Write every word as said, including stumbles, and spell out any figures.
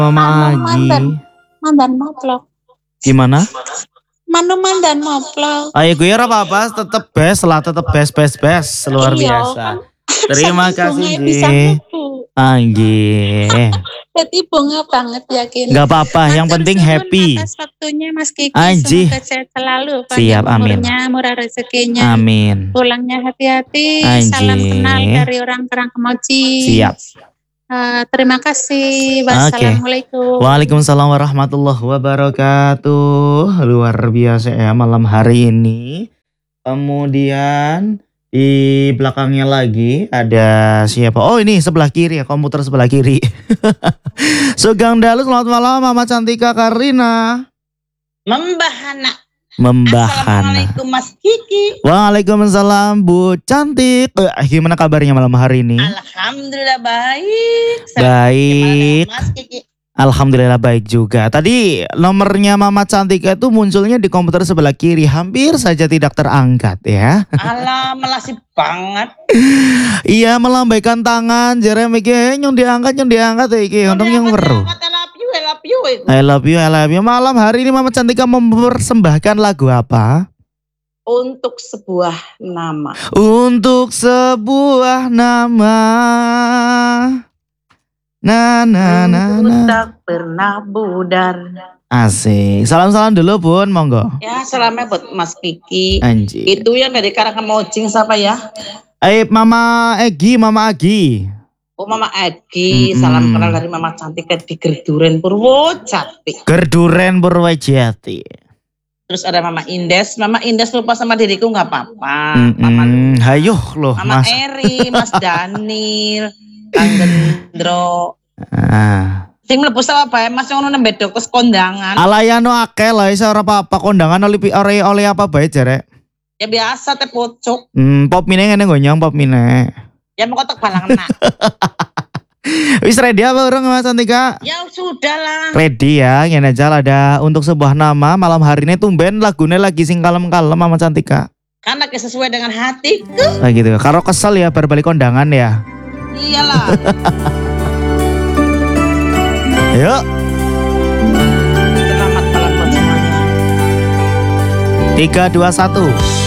Mama Anu mandan, Agi. mandan moplok. Gimana? Manu mandan moplok. Ayo gue ora apa-apa, tetep best lah, tetep best best best, luar Iya, biasa. kan Terima saking kasih bunga Ji. bisa ngebu. Anjir. Jadi bunga banget yakin. Gak apa-apa, yang Matur penting suwun happy. atas waktunya Mas Kiki. Anji. Semoga sehat selalu. Siap, Panjang amin. umurnya, murah rezekinya. Amin. Pulangnya hati-hati. Anji. Salam kenal dari orang Karangkemoji. Siap. Uh, terima kasih. Oke. Wassalamualaikum. Waalaikumsalam warahmatullahi wabarakatuh. Luar biasa ya malam hari ini. Kemudian di belakangnya lagi ada siapa? Oh ini sebelah kiri ya, komputer sebelah kiri. Sugeng Dalu, selamat malam Mama Cantika Karina. Membahana. Membahana. Assalamualaikum Mas Kiki. Waalaikumsalam Bu Cantik. Eh, gimana kabarnya malam hari ini? Alhamdulillah baik. Baik. Mas Kiki. Alhamdulillah baik juga. Tadi nomornya Mama Cantika itu munculnya di komputer sebelah kiri, hampir saja tidak terangkat ya. Alah melasih banget. Iya, melambaikan tangan, jare mikir nyong diangkat nyong diangkat iki, untung yang weruh. I love you, I love you. I love you, I love you. Malam hari ini Mama Cantika mempersembahkan lagu apa? Untuk sebuah nama. Untuk sebuah nama. Na na na Aku na. tak pernah pudar. Asik. Salam-salam dulu Bun, monggo. Ya salamnya buat Mas Kiki. Anjir. Itu yang dari Karangkemoji siapa ya? Eh Mama Egi, Mama Agi. Oh Mama Egi, Mm-mm. salam kenal dari Mama Cantika di Gerduren Purwojati. Gerduren Purwojati. Terus ada Mama Indes, Mama Indes lupa sama diriku nggak apa-apa. Mama Mm-mm. Hayuh loh Mama Mas. Eri, Mas Daniel, Kang Gendro. Ah. Sing mlebu sama bae Mas ngono nembe dokes kondangan. Alayano akeh lah isa ora apa-apa kondangan oleh oleh oleh apa bae jare. Ya biasa teh pucuk. Hmm, pop mine ngene gonyong pop mine. Ya mau kotak balang nak. Wis ready apa urung Mas Cantika? Ya sudah lah. Ready ya, ngene aja ada untuk sebuah nama malam hari ini tumben lagune lagi sing kalem-kalem Mama Cantika. Karena sesuai dengan hatiku. Nah gitu. Karo kesel ya bar balik kondangan ya. Iyalah. Yuk. Selamat malam buat semuanya. tiga dua satu